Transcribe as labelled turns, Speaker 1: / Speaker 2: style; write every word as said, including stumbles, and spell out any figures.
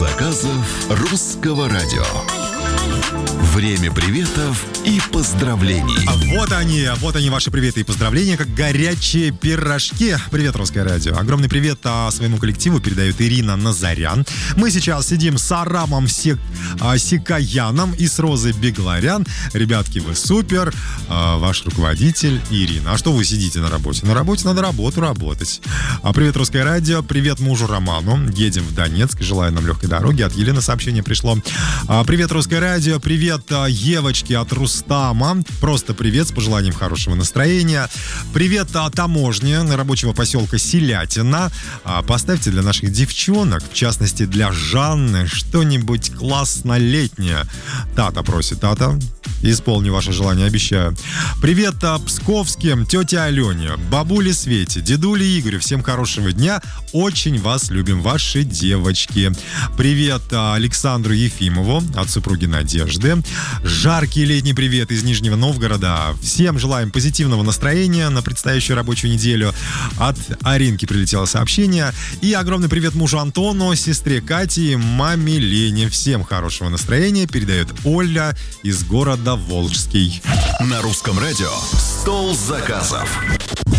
Speaker 1: заказов русского радио. Время приветов и поздравлений.
Speaker 2: А вот они, вот они, ваши приветы и поздравления, как горячие пирожки. Привет, Русское радио. Огромный привет а, своему коллективу передает Ирина Назарян. Мы сейчас сидим с Арамом Сек, а, Секаяном и с Розой Бегларян. Ребятки, вы супер. А, ваш руководитель Ирина. А что вы сидите на работе? На работе надо работу работать. А, привет, Русское радио. Привет мужу Роману. Едем в Донецк. Желаю нам легкой дороги. От Елены сообщение пришло. А, привет, Русское радио. Привет, Евочки от Рустама. Просто привет с пожеланием хорошего настроения. Привет, таможня рабочего поселка Селятина. Поставьте для наших девчонок, в частности для Жанны, что-нибудь классно-летнее. Тата просит. Тата, исполню ваше желание, обещаю. Привет псковским, тете Алене, бабуле Свете, дедуле Игорю. Всем хорошего дня. Очень вас любим, ваши девочки. Привет Александру Ефимову от супруги Надежды. Жаркий летний привет из Нижнего Новгорода. Всем желаем позитивного настроения на предстоящую рабочую неделю. От Аринки прилетело сообщение. И огромный привет мужу Антону, сестре Кате и маме Лене. Всем хорошего настроения передает Оля из города Волжский.
Speaker 1: На русском радио «Стол заказов».